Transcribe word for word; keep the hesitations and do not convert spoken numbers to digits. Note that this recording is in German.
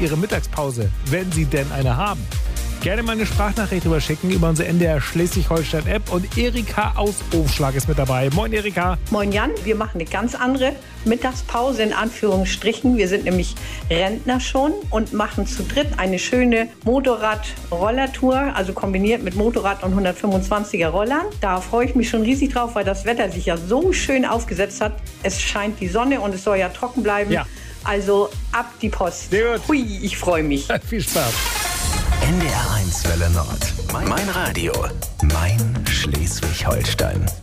Ihre Mittagspause, wenn Sie denn eine haben. Gerne mal eine Sprachnachricht drüber schicken über unsere N D R Schleswig-Holstein-App. Und Erika aus Ofschlag ist mit dabei. Moin Erika. Moin Jan, wir machen eine ganz andere Mittagspause in Anführungsstrichen. Wir sind nämlich Rentner schon und machen zu dritt eine schöne Motorrad-Rollertour, also kombiniert mit Motorrad und hundertfünfundzwanziger Rollern. Da freue ich mich schon riesig drauf, weil das Wetter sich ja so schön aufgesetzt hat. Es scheint die Sonne und es soll ja trocken bleiben. Ja. Also ab die Post. Sehr gut. Hui, ich freue mich. Viel Spaß. N D R eins Welle Nord. Mein Radio. Mein Schleswig-Holstein.